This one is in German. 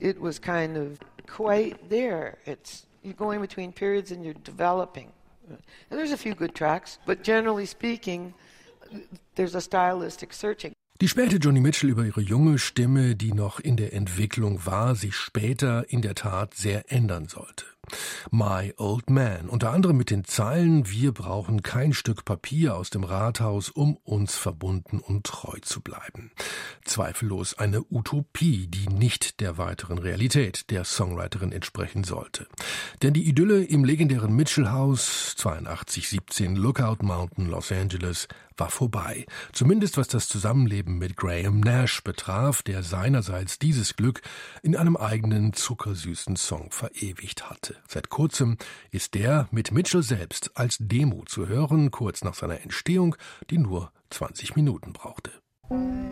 it was kind of quite there. You're going between periods and you're developing. And there's a few good tracks, but generally speaking, there's a stylistic searching. Die späte Joni Mitchell über ihre junge Stimme, die noch in der Entwicklung war, sich später in der Tat sehr ändern sollte. My Old Man, unter anderem mit den Zeilen: Wir brauchen kein Stück Papier aus dem Rathaus, um uns verbunden und treu zu bleiben. Zweifellos eine Utopie, die nicht der weiteren Realität der Songwriterin entsprechen sollte. Denn die Idylle im legendären Mitchell-Haus 8217 Lookout Mountain, Los Angeles, war vorbei. Zumindest was das Zusammenleben mit Graham Nash betraf, der seinerseits dieses Glück in einem eigenen zuckersüßen Song verewigt hatte. Seit kurzem ist der mit Mitchell selbst als Demo zu hören, kurz nach seiner Entstehung, die nur 20 Minuten brauchte.